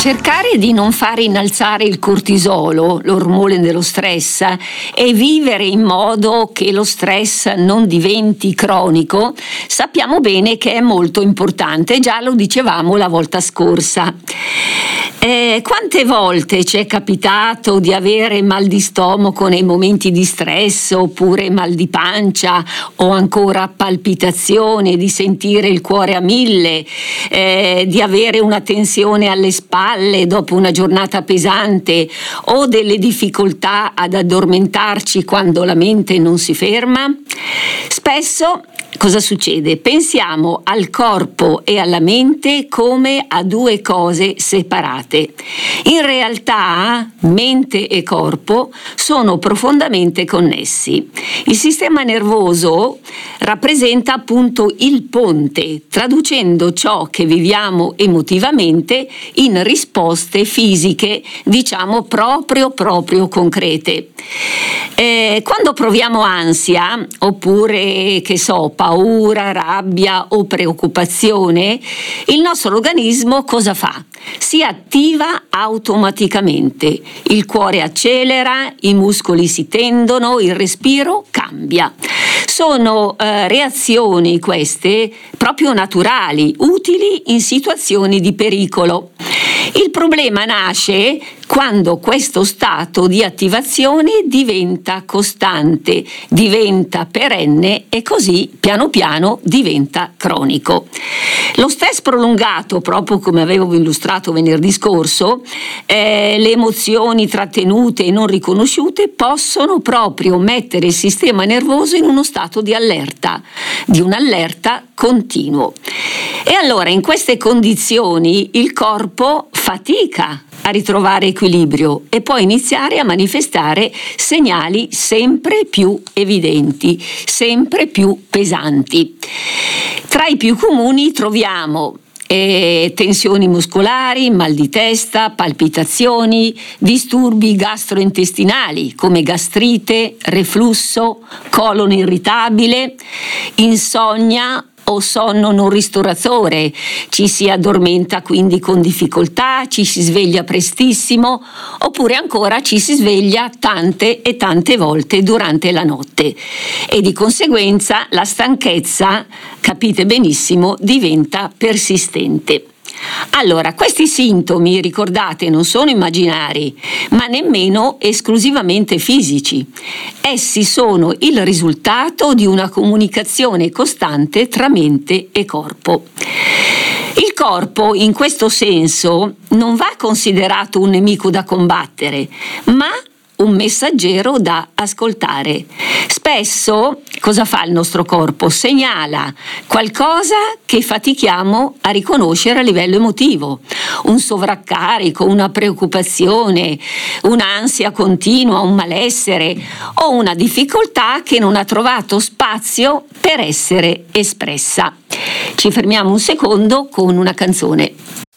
Cercare di non far innalzare il cortisolo, l'ormone dello stress, e vivere in modo che lo stress non diventi cronico, sappiamo bene che è molto importante, già lo dicevamo la volta scorsa. Quante volte ci è capitato di avere mal di stomaco nei momenti di stress, oppure mal di pancia, o ancora palpitazione, di sentire il cuore a 1000, di avere una tensione alle spalle dopo una giornata pesante, o delle difficoltà ad addormentarci quando la mente non si ferma? Spesso cosa succede? Pensiamo al corpo e alla mente come a due cose separate. In realtà, mente e corpo sono profondamente connessi. Il sistema nervoso rappresenta appunto il ponte, traducendo ciò che viviamo emotivamente in risposte fisiche, diciamo proprio concrete. Quando proviamo ansia, oppure paura, rabbia o preoccupazione, il nostro organismo cosa fa? Si attiva automaticamente, il cuore accelera, i muscoli si tendono, il respiro cambia. Sono reazioni queste proprio naturali, utili in situazioni di pericolo. Il problema nasce quando questo stato di attivazione diventa costante, diventa perenne e così piano piano diventa cronico. Lo stress prolungato, proprio come avevo illustrato venerdì scorso, le emozioni trattenute e non riconosciute possono proprio mettere il sistema nervoso in uno stato di allerta, di un'allerta continuo. E allora in queste condizioni il corpo fatica a ritrovare equilibrio e può iniziare a manifestare segnali sempre più evidenti, sempre più pesanti. Tra i più comuni troviamo tensioni muscolari, mal di testa, palpitazioni, disturbi gastrointestinali come gastrite, reflusso, colon irritabile, insonnia o sonno non ristoratore, ci si addormenta quindi con difficoltà, ci si sveglia prestissimo, oppure ancora ci si sveglia tante e tante volte durante la notte e di conseguenza la stanchezza, capite benissimo, diventa persistente. Allora, questi sintomi, ricordate, non sono immaginari, ma nemmeno esclusivamente fisici. Essi sono il risultato di una comunicazione costante tra mente e corpo. Il corpo, in questo senso, non va considerato un nemico da combattere, ma un messaggero da ascoltare. Spesso cosa fa il nostro corpo? Segnala qualcosa che fatichiamo a riconoscere a livello emotivo, un sovraccarico, una preoccupazione, un'ansia continua, un malessere o una difficoltà che non ha trovato spazio per essere espressa. Ci fermiamo un secondo con una canzone.